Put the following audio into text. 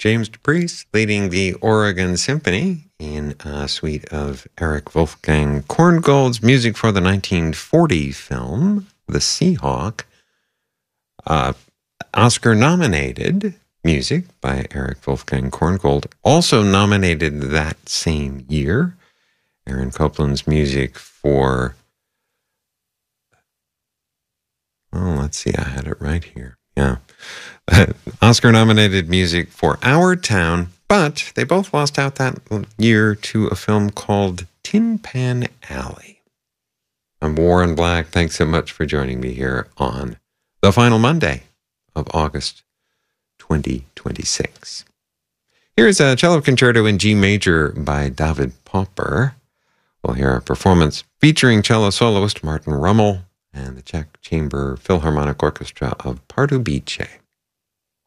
James DePriest leading the Oregon Symphony in a suite of Erich Wolfgang Korngold's music for the 1940 film, The Seahawk. Oscar-nominated music by Erich Wolfgang Korngold, also nominated that same year. Aaron Copland's music for... Oh, let's see, I had it right here. Yeah. Oscar-nominated music for Our Town, but they both lost out that year to a film called Tin Pan Alley. I'm Warren Black. Thanks so much for joining me here on the final Monday of August 2026. Here's a cello concerto in G major by David Popper. We'll hear a performance featuring cello soloist Martin Rummel and the Czech Chamber Philharmonic Orchestra of Pardubice.